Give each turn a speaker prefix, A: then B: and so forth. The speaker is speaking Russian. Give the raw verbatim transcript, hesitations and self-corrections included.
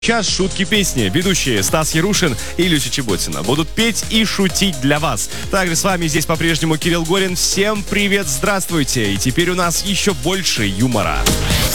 A: Сейчас шутки песни. Ведущие Стас Ярушин и Люся Чеботина будут петь и шутить для вас. Также с вами здесь по-прежнему Кирилл Горин. Всем привет, здравствуйте. И теперь у нас еще больше юмора.